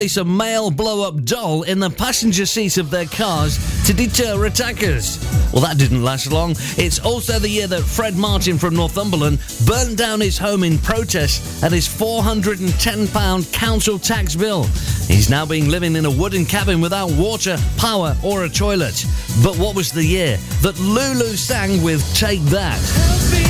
a male blow-up doll in the passenger seat of their cars to deter attackers. Well, that didn't last long. It's also the year that Fred Martin from Northumberland burnt down his home in protest at his £410 council tax bill. He's now been living in a wooden cabin without water, power or a toilet. But what was the year that Lulu sang with Take That?